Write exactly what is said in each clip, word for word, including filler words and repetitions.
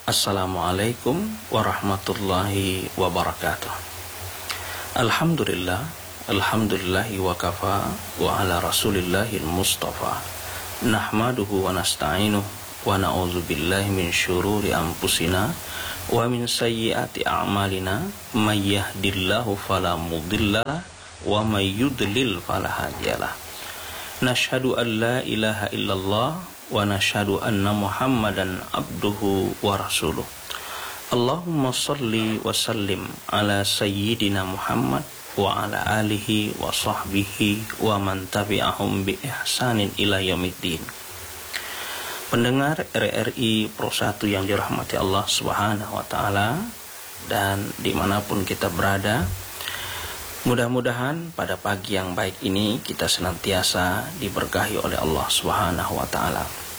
Assalamualaikum warahmatullahi wabarakatuh. Alhamdulillah, alhamdulillahi wa kafa wa ala rasulillahil mustafa. Nahmaduhu wa nasta'inuh wa na'udzu billahi min syururi anfusina wa min sayyiati a'malina. May yahdihillahu fala mudhillalah wa may yudlil fala hadiyalah. Nashhadu an la ilaha illallah wa nashhadu anna Muhammadan abduhu wa rasuluh. Allahumma salli wa sallim ala sayyidina Muhammad wa ala alihi wa sahbihi wa man tabi'ahum bi ihsanin ila yaumiddin. Pendengar R R I Pro satu yang dirahmati Allah Subhanahu wa taala dan dimanapun kita berada, mudah-mudahan pada pagi yang baik ini kita senantiasa diberkahi oleh Allah Subhanahu wa taala.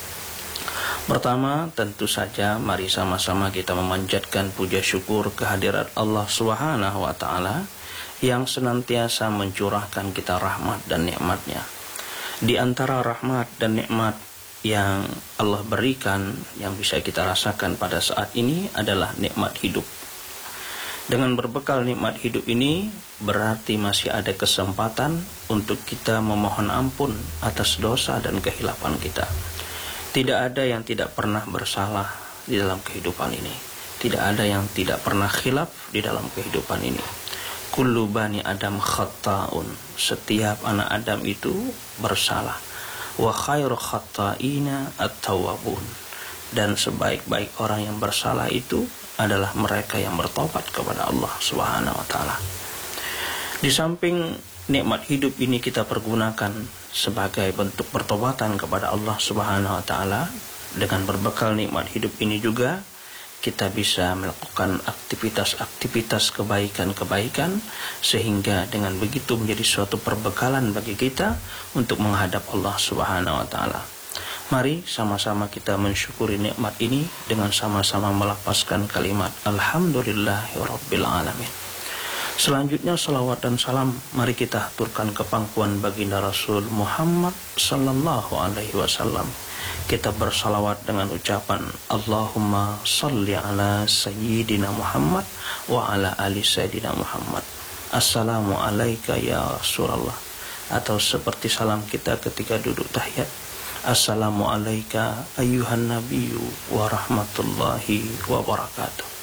Pertama, tentu saja mari sama-sama kita memanjatkan puja syukur kehadirat Allah Subhanahu wa taala yang senantiasa mencurahkan kita rahmat dan nikmat-Nya. Di antara rahmat dan nikmat yang Allah berikan yang bisa kita rasakan pada saat ini adalah nikmat hidup. Dengan berbekal nikmat hidup ini berarti masih ada kesempatan untuk kita memohon ampun atas dosa dan kehilapan kita. Tidak ada yang tidak pernah bersalah di dalam kehidupan ini. Tidak ada yang tidak pernah khilaf di dalam kehidupan ini. Kullu bani Adam khatta'un. Setiap anak Adam itu bersalah. Wa khairu khatta'ina at-tawwabun. Dan sebaik-baik orang yang bersalah itu adalah mereka yang bertobat kepada Allah Subhanahu wa taala. Di samping nikmat hidup ini kita pergunakan sebagai bentuk pertobatan kepada Allah Subhanahu wa taala, dengan berbekal nikmat hidup ini juga kita bisa melakukan aktivitas-aktivitas kebaikan-kebaikan sehingga dengan begitu menjadi suatu perbekalan bagi kita untuk menghadap Allah Subhanahu wa taala. Mari sama-sama kita mensyukuri nikmat ini dengan sama-sama melafazkan kalimat Alhamdulillahirabbil alamin. Selanjutnya salawat dan salam mari kita aturkan ke pangkuan baginda Rasul Muhammad sallallahu alaihi wasallam. Kita bersalawat dengan ucapan Allahumma salli ala sayyidina Muhammad wa ala ali sayyidina Muhammad. Assalamu alayka ya Rasulullah. Atau seperti salam kita ketika duduk tahiyat, Assalamu alayka ayyuhan nabiyyu wa rahmatullahi wa barakatuh.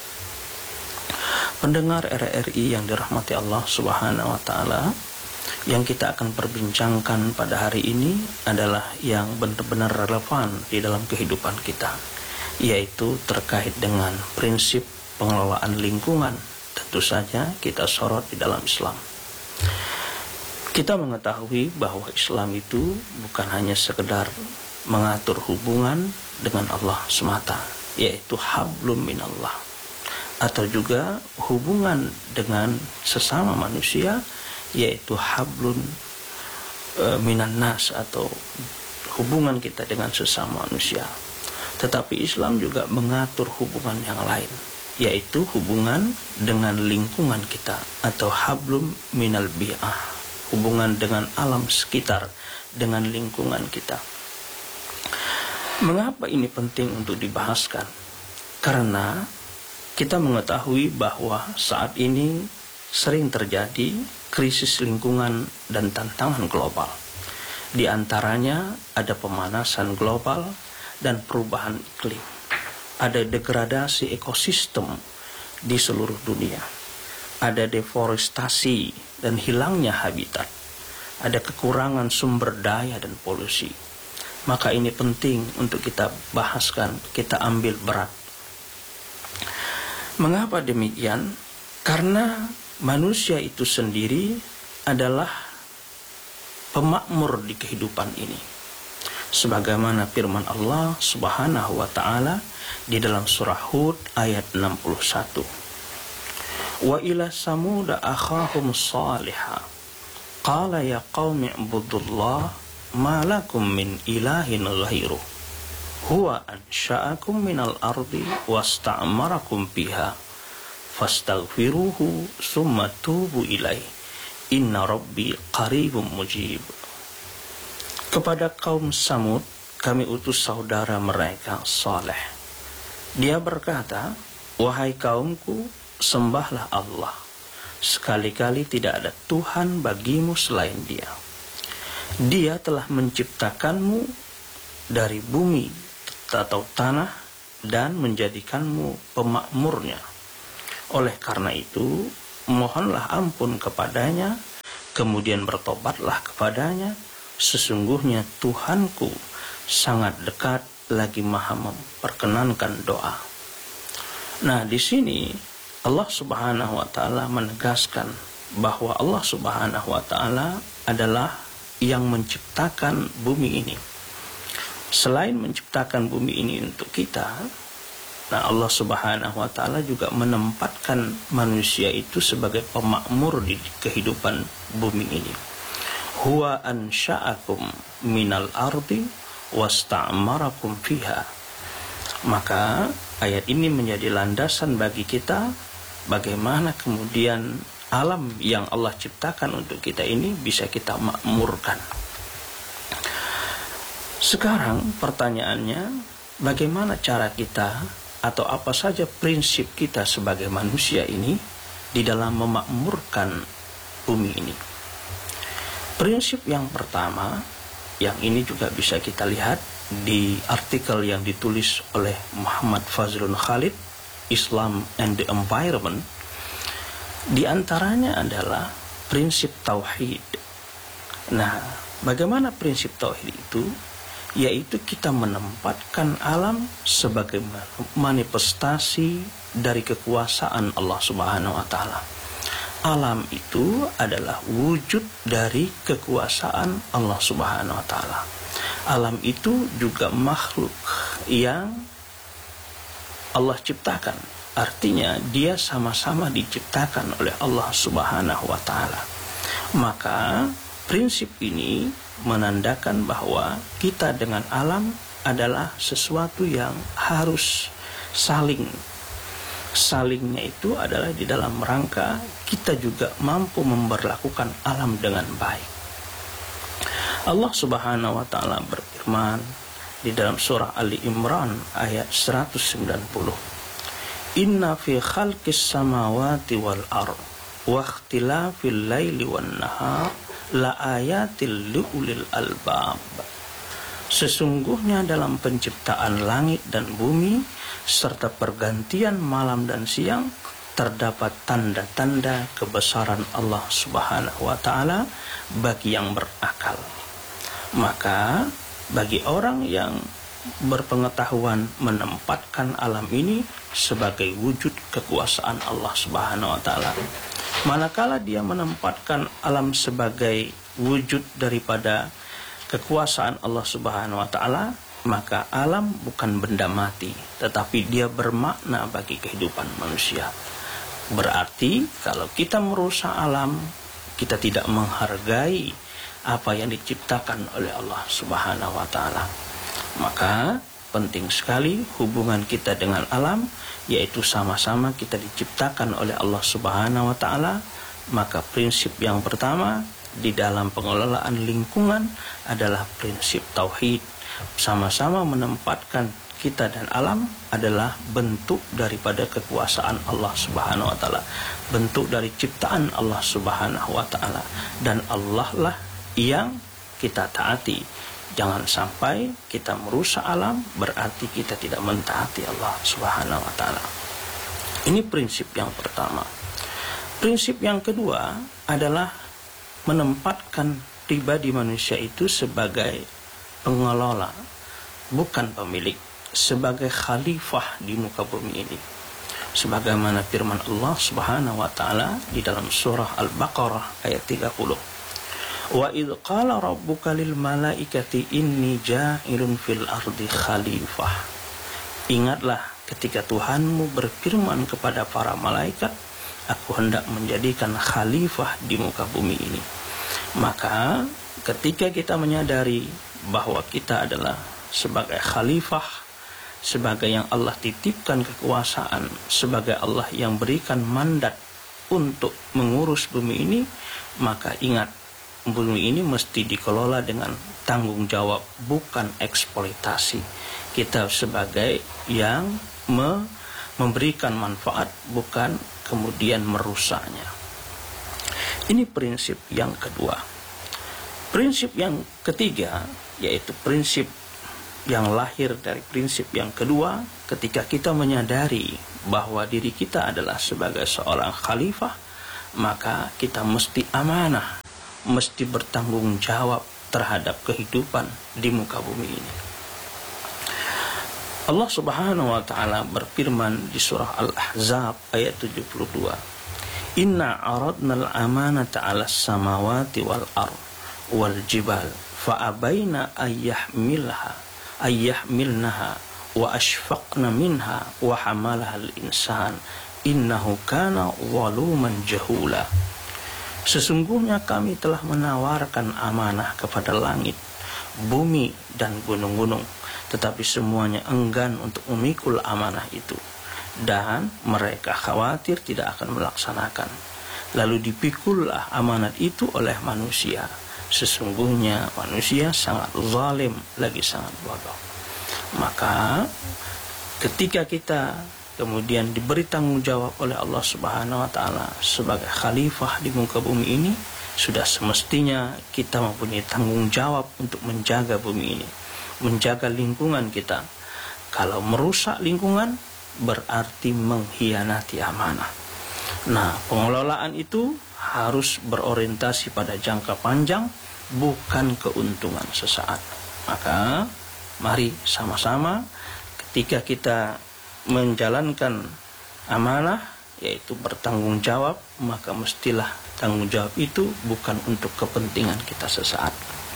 Pendengar R R I yang dirahmati Allah Subhanahu wa taala, yang kita akan perbincangkan pada hari ini adalah yang benar-benar relevan di dalam kehidupan kita, yaitu terkait dengan prinsip pengelolaan lingkungan. Tentu saja kita sorot di dalam Islam. Kita mengetahui bahwa Islam itu bukan hanya sekedar mengatur hubungan dengan Allah semata, yaitu hablum minallah, atau juga hubungan dengan sesama manusia, yaitu hablun e, minan nas, atau hubungan kita dengan sesama manusia. Tetapi Islam juga mengatur hubungan yang lain, yaitu hubungan dengan lingkungan kita, atau hablum minal bi'ah, hubungan dengan alam sekitar, dengan lingkungan kita. Mengapa ini penting untuk dibahaskan? Karena kita mengetahui bahwa saat ini sering terjadi krisis lingkungan dan tantangan global. Di antaranya ada pemanasan global dan perubahan iklim. Ada degradasi ekosistem di seluruh dunia. Ada deforestasi dan hilangnya habitat. Ada kekurangan sumber daya dan polusi. Maka ini penting untuk kita bahaskan, kita ambil berat. Mengapa demikian? Karena manusia itu sendiri adalah pemakmur di kehidupan ini. Sebagaimana firman Allah Subhanahu wa taala di dalam surah Hud ayat enam puluh satu. Wa ila samud akhahum salihah qala ya qaumi ibudullah ma lakum min ilahin ghairuh huwa ansha'akum minal ardi wasta'marakum biha fastaghfiruhu summa tubu ilaih inna rabbi qaribum mujib. Kepada kaum Samud kami utus saudara mereka Saleh. Dia berkata, wahai kaumku, sembahlah Allah. Sekali-kali tidak ada Tuhan bagimu selain Dia. Dia telah menciptakanmu dari bumi atau tanah dan menjadikanmu pemakmurnya. Oleh karena itu, mohonlah ampun kepadanya, kemudian bertobatlah kepadanya. Sesungguhnya Tuhanku sangat dekat lagi maha memperkenankan doa. Nah, di sini Allah Subhanahu wa taala menegaskan bahwa Allah Subhanahu wa taala adalah yang menciptakan bumi ini. Selain menciptakan bumi ini untuk kita, nah Allah Subhanahu wa taala juga menempatkan manusia itu sebagai pemakmur di kehidupan bumi ini. Huwa ansha'akum minal ardi wasta'marakum fiha. Maka ayat ini menjadi landasan bagi kita bagaimana kemudian alam yang Allah ciptakan untuk kita ini bisa kita makmurkan. Sekarang pertanyaannya, bagaimana cara kita atau apa saja prinsip kita sebagai manusia ini di dalam memakmurkan bumi ini? Prinsip yang pertama, yang ini juga bisa kita lihat di artikel yang ditulis oleh Muhammad Fazlun Khalid, Islam and the Environment. Di antaranya adalah prinsip tauhid. Nah, bagaimana prinsip tauhid itu? Yaitu kita menempatkan alam sebagai manifestasi dari kekuasaan Allah Subhanahu wa taala. Alam itu adalah wujud dari kekuasaan Allah Subhanahu wa taala. Alam itu juga makhluk yang Allah ciptakan. Artinya dia sama-sama diciptakan oleh Allah Subhanahu wa taala. Maka prinsip ini menandakan bahwa kita dengan alam adalah sesuatu yang harus saling. Salingnya itu adalah di dalam rangka kita juga mampu memperlakukan alam dengan baik. Allah Subhanahu wa taala berfirman di dalam surah Ali Imran ayat seratus sembilan puluh. Inna fi khalqis samawati wal ard wa ikhtilafil laili wan nahar la ayatil liulil albab. Sesungguhnya dalam penciptaan langit dan bumi serta pergantian malam dan siang terdapat tanda-tanda kebesaran Allah Subhanahu wa taala bagi yang berakal. Maka bagi orang yang berpengetahuan menempatkan alam ini sebagai wujud kekuasaan Allah Subhanahu wa taala. Manakala dia menempatkan alam sebagai wujud daripada kekuasaan Allah Subhanahu wa taala, maka alam bukan benda mati, tetapi dia bermakna bagi kehidupan manusia. Berarti kalau kita merusak alam, kita tidak menghargai apa yang diciptakan oleh Allah Subhanahu wa taala. Maka penting sekali hubungan kita dengan alam, yaitu sama-sama kita diciptakan oleh Allah Subhanahu wa taala. Maka prinsip yang pertama di dalam pengelolaan lingkungan adalah prinsip tauhid. Sama-sama menempatkan kita dan alam adalah bentuk daripada kekuasaan Allah Subhanahu wa taala, bentuk dari ciptaan Allah Subhanahu wa taala, dan Allah lah yang kita taati. Jangan sampai kita merusak alam, berarti kita tidak mentaati Allah Subhanahu wa taala. Ini prinsip yang pertama. Prinsip yang kedua adalah menempatkan pribadi manusia itu sebagai pengelola, bukan pemilik, sebagai khalifah di muka bumi ini. Sebagaimana firman Allah Subhanahu wa taala di dalam surah Al-Baqarah ayat tiga puluh. Wa idz qala rabbuka lil malaikati inni ja'ilun fil ardi khalifah. Ingatlah ketika Tuhanmu berfirman kepada para malaikat, aku hendak menjadikan khalifah di muka bumi ini. Maka ketika kita menyadari bahwa kita adalah sebagai khalifah, sebagai yang Allah titipkan kekuasaan, sebagai Allah yang berikan mandat untuk mengurus bumi ini, maka ingat, bumi ini mesti dikelola dengan tanggung jawab, bukan eksploitasi. kita sebagai yang me memberikan manfaat, bukan kemudian merusaknya. Ini prinsip yang kedua. Prinsip yang ketiga, yaitu prinsip yang lahir dari prinsip yang kedua, ketika kita menyadari bahwa diri kita adalah sebagai seorang khalifah, maka kita mesti amanah, mesti bertanggung jawab terhadap kehidupan di muka bumi ini. Allah Subhanahu wa taala berfirman di surah Al-Ahzab ayat tujuh puluh dua, "Inna aradnal amanata 'alas samawati wal ard wal jibal fa abaina ayyahmilha ayyahmilnaha wa ashfaqna minha wa hamalaha al-insan innahu kana zaluman jahula." Sesungguhnya kami telah menawarkan amanah kepada langit, bumi, dan gunung-gunung, tetapi semuanya enggan untuk memikul amanah itu, dan mereka khawatir tidak akan melaksanakan. Lalu dipikullah amanat itu oleh manusia. Sesungguhnya manusia sangat zalim, lagi sangat bodoh. Maka ketika kita kemudian diberi tanggung jawab oleh Allah Subhanahu wa taala sebagai khalifah di muka bumi ini, sudah semestinya kita mempunyai tanggung jawab untuk menjaga bumi ini, menjaga lingkungan kita. Kalau merusak lingkungan berarti mengkhianati amanah. Nah, pengelolaan itu harus berorientasi pada jangka panjang, bukan keuntungan sesaat. Maka mari sama-sama ketika kita menjalankan amanah, yaitu bertanggung jawab, maka mestilah tanggung jawab itu bukan untuk kepentingan kita sesaat.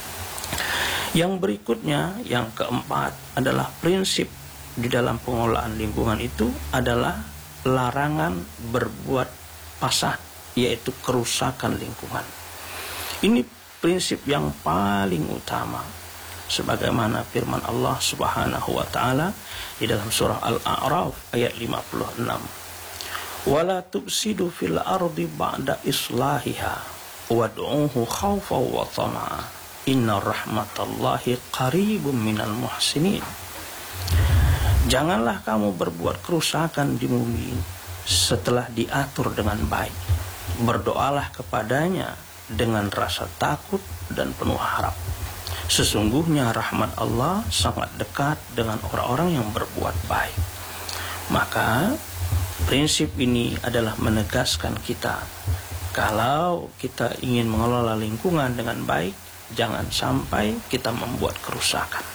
Yang berikutnya, yang keempat, adalah prinsip di dalam pengelolaan lingkungan itu adalah larangan berbuat fasad, yaitu kerusakan lingkungan. Ini prinsip yang paling utama, sebagaimana firman Allah Subhanahu wa taala di dalam surah Al-A'raf ayat lima puluh enam. Wala tufsidu fil ardi ba'da islahiha wad'uhu khawfan wa tama'a inna rahmatallahi qaribun minal muhsinin. Janganlah kamu berbuat kerusakan di bumi setelah diatur dengan baik. Berdoalah kepadanya dengan rasa takut dan penuh harap. Sesungguhnya rahmat Allah sangat dekat dengan orang-orang yang berbuat baik. Maka prinsip ini adalah menegaskan kita, kalau kita ingin mengelola lingkungan dengan baik, jangan sampai kita membuat kerusakan.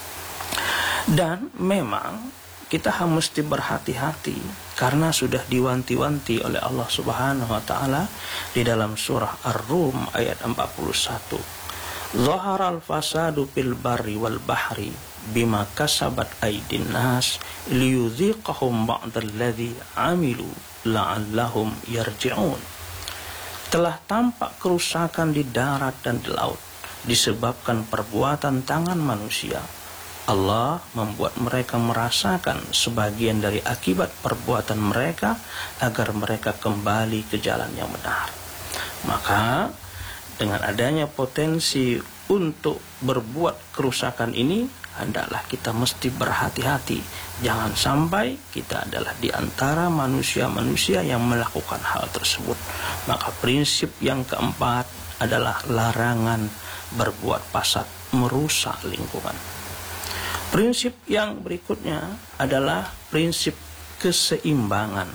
Dan memang kita harus mesti berhati-hati, karena sudah diwanti-wanti oleh Allah Subhanahu wa taala di dalam surah Ar-Rum ayat empat puluh satu. Zaharal fasadu fil barri wal bahri bima kasabat aydin nas liyudhiqahum ba'dalladzi amilu la'allahum yarji'un. Telah tampak kerusakan di darat dan di laut disebabkan perbuatan tangan manusia. Allah membuat mereka merasakan sebagian dari akibat perbuatan mereka agar mereka kembali ke jalan yang benar. Maka dengan adanya potensi untuk berbuat kerusakan ini, hendaklah kita mesti berhati-hati. Jangan sampai kita adalah di antara manusia-manusia yang melakukan hal tersebut. Maka prinsip yang keempat adalah larangan berbuat fasad, merusak lingkungan. Prinsip yang berikutnya adalah prinsip keseimbangan.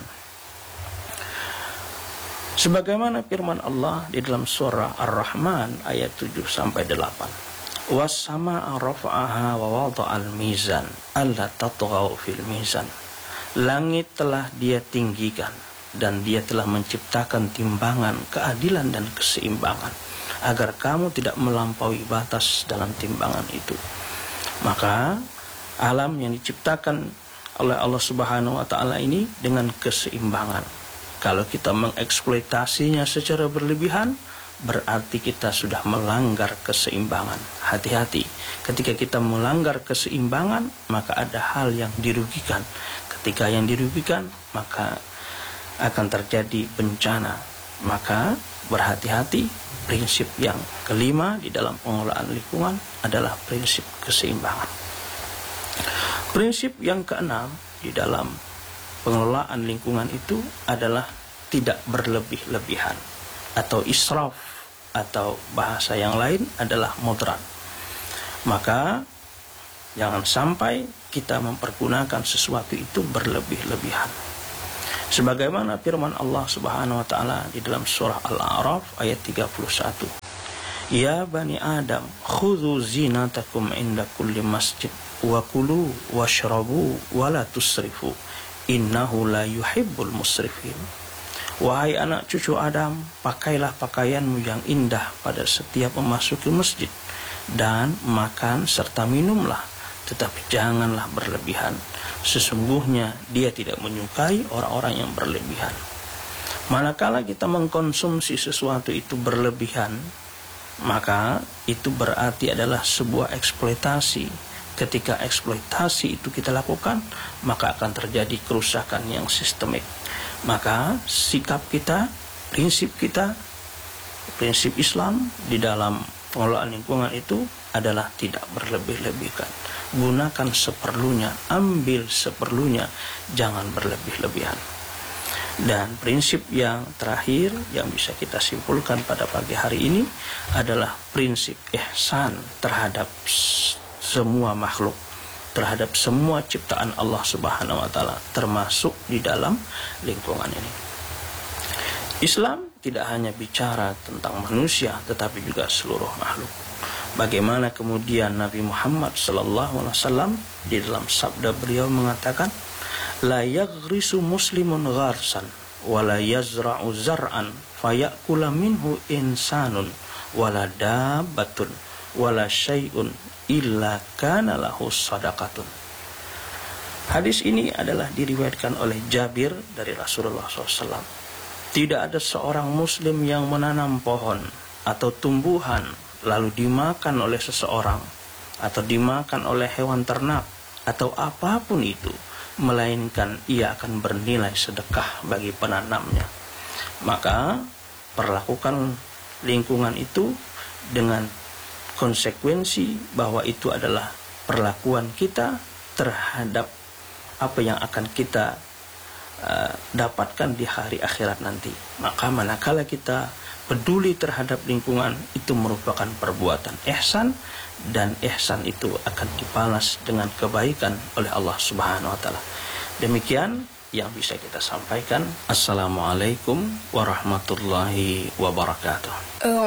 Sebagaimana firman Allah di dalam surah Ar-Rahman ayat tujuh sampai delapan. Was-samaa'a rafa'aha wa wada'al mizan alla tatghaw fil mizan. Langit telah Dia tinggikan dan Dia telah menciptakan timbangan keadilan dan keseimbangan agar kamu tidak melampaui batas dalam timbangan itu. Maka alam yang diciptakan oleh Allah Subhanahu wa taala ini dengan keseimbangan. Kalau kita mengeksploitasinya secara berlebihan, berarti kita sudah melanggar keseimbangan. Hati-hati, ketika kita melanggar keseimbangan, maka ada hal yang dirugikan. Ketika yang dirugikan, maka akan terjadi bencana. Maka berhati-hati. Prinsip yang kelima di dalam pengelolaan lingkungan adalah prinsip keseimbangan. Prinsip yang keenam di dalam pengelolaan lingkungan itu adalah tidak berlebih-lebihan atau israf, atau bahasa yang lain adalah moderat. Maka jangan sampai kita mempergunakan sesuatu itu berlebih-lebihan. Sebagaimana firman Allah Subhanahu wa taala di dalam surah Al-A'raf ayat tiga puluh satu. Ya bani Adam, khudhu zinatakum inda kulli masjid wa kulu washrabu wa la tusrifu innahu la yuhibbul musrifin. Wahai anak cucu Adam, pakailah pakaianmu yang indah pada setiap memasuki masjid, dan makan serta minumlah, tetapi janganlah berlebihan. Sesungguhnya dia tidak menyukai orang-orang yang berlebihan. Manakala kita mengkonsumsi sesuatu itu berlebihan, maka itu berarti adalah sebuah eksploitasi. Ketika eksploitasi itu kita lakukan, maka akan terjadi kerusakan yang sistemik. Maka sikap kita, prinsip kita, prinsip Islam di dalam pengelolaan lingkungan itu adalah tidak berlebih-lebihkan. Gunakan seperlunya, ambil seperlunya, jangan berlebih-lebihan. Dan prinsip yang terakhir yang bisa kita simpulkan pada pagi hari ini adalah prinsip ihsan terhadap semua makhluk, terhadap semua ciptaan Allah Subhanahu wa taala, termasuk di dalam lingkungan ini. Islam tidak hanya bicara tentang manusia, tetapi juga seluruh makhluk. Bagaimana kemudian Nabi Muhammad sallallahu alaihi wasallam di dalam sabda beliau mengatakan, la yaghrisu muslimun gharsan wa la yazra'u zar'an fayakula minhu insanun wala dabbatun wala syai'un illa kana lahu sadaqatun. Hadis ini adalah diriwayatkan oleh Jabir dari Rasulullah shallallahu alaihi wasallam. Tidak ada seorang muslim yang menanam pohon atau tumbuhan lalu dimakan oleh seseorang atau dimakan oleh hewan ternak atau apapun itu, melainkan ia akan bernilai sedekah bagi penanamnya. Maka perlakukan lingkungan itu dengan konsekuensi bahwa itu adalah perlakuan kita terhadap apa yang akan kita uh, dapatkan di hari akhirat nanti. Maka manakala kita peduli terhadap lingkungan, itu merupakan perbuatan ihsan, dan ihsan itu akan dibalas dengan kebaikan oleh Allah Subhanahu wa taala. Demikian yang bisa kita sampaikan. Assalamualaikum warahmatullahi wabarakatuh.